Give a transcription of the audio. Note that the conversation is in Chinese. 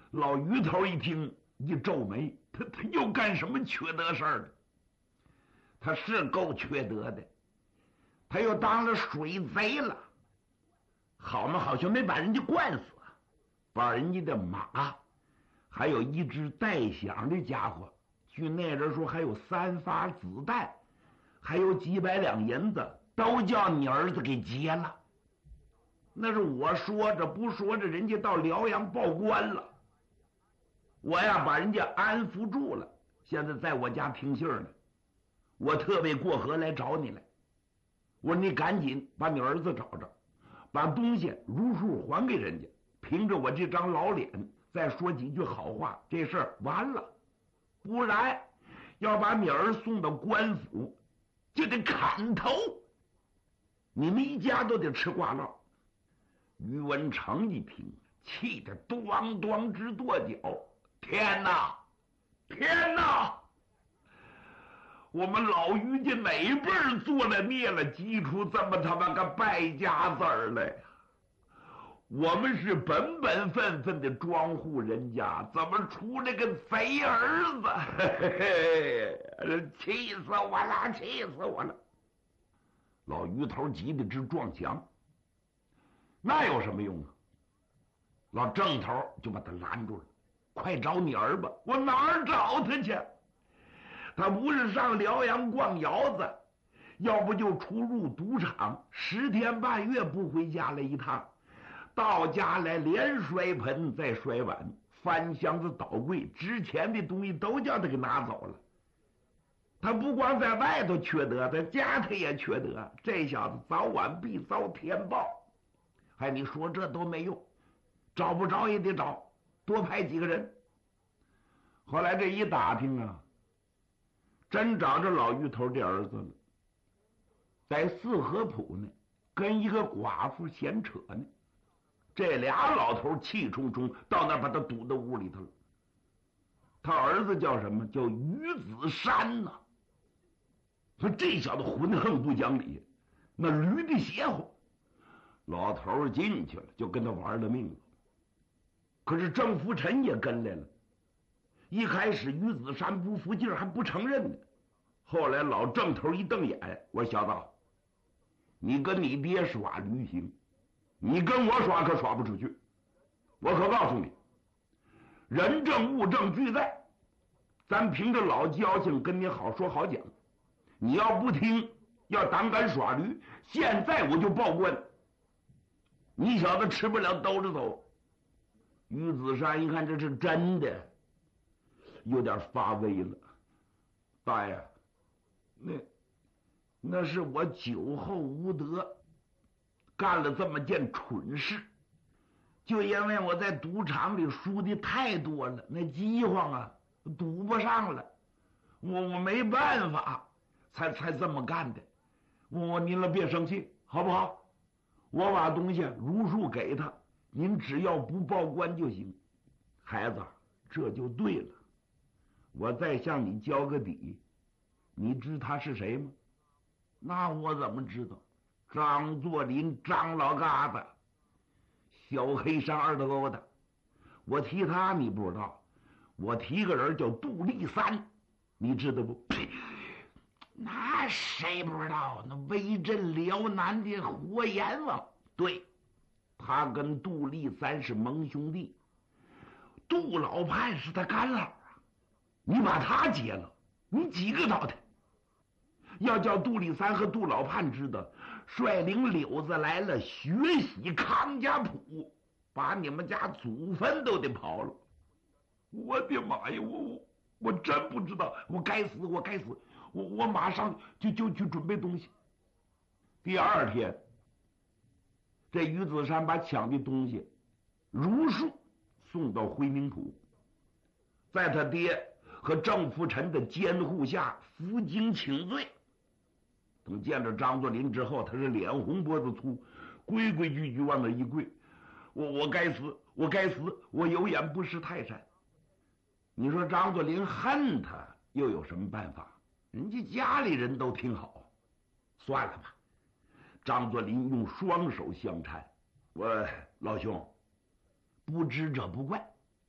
老于头一听，一皱眉，他又干什么缺德事儿了？他是够缺德的，他又当了水贼了。好嘛，好像没把人家灌死，把人家的马，还有一只带响的家伙，据那人说还有3发子弹，还有几百两银子，都叫你儿子给劫了。那是我说着不说着，人家到辽阳报官了。我呀把人家安抚住了，现在在我家听信呢。我特别过河来找你来，我说你赶紧把你儿子找着，把东西如数还给人家，凭着我这张老脸再说几句好话，这事儿完了。不然要把你儿送到官府，就得砍头，你们一家都得吃挂烙。于文成一听，气得咣咣直跺脚。天哪，天哪！我们老于家哪辈儿做了孽了，积出这么他妈个败家子儿来？我们是本本分分的庄户人家，怎么出了个贼儿子？嘿嘿，气死我了，气死我了！老于头急得直撞墙，那有什么用啊？老郑头就把他拦住了，快找你儿吧！我哪儿找他去？他不是上辽阳逛窑子，要不就出入赌场，10天半月不回家来一趟，到家来连摔盆再摔碗，翻箱子倒柜，值钱的东西都叫他给拿走了。他不光在外头缺德，在家他也缺德，这小子早晚必遭天报。哎，你说这都没用，找不着也得找，多派几个人。后来这一打听啊，真找着老于头这儿子了，在四合铺呢，跟一个寡妇闲扯呢。这俩老头气冲冲到那儿把他堵到屋里头了。他儿子叫什么？叫于子山呐。说这小子浑横不讲理，那驴的邪乎。老头进去了，就跟他玩了命了。可是郑福臣也跟来了。一开始于子山不服劲儿，还不承认呢。后来老郑头一瞪眼，我说小子，你跟你爹耍驴行，你跟我耍可耍不出去。我可告诉你，人证物证俱在，咱凭着老交情跟你好说好讲。你要不听，要胆敢耍驴，现在我就报官。你小子吃不了兜着走。于子山一看这是真的，有点发威了。大爷，那是我酒后无德，干了这么件蠢事。就因为我在赌场里输的太多了，那饥荒啊，赌不上了，我没办法才这么干的。您了别生气好不好？我把东西如数给他，您只要不报官就行。孩子，这就对了。我再向你交个底，你知他是谁吗？那我怎么知道？张作霖，张老疙瘩，小黑山二大疙瘩。我提他你不知道，我提个人叫杜立三，你知道不？那谁不知道？那威震辽南的活阎王，对，他跟杜立三是盟兄弟。杜老盼是他干老啊，你把他劫了，你几个倒腾？要叫杜立三和杜老盼知道，率领柳子来了，学习康家谱，把你们家祖坟都得刨了。我的妈呀，我真不知道，我该死，我该死，我马上就去准备东西。第二天，这于子山把抢的东西如数送到回民府，在他爹和郑福臣的监护下服刑请罪。等见着张作霖之后，他是脸红脖子粗，规规矩矩往那一跪。我该死，我该死，我有眼不识泰山。你说张作霖恨他又有什么办法？人家家里人都挺好，算了吧。张作霖用双手相搀，我老兄，不知者不怪，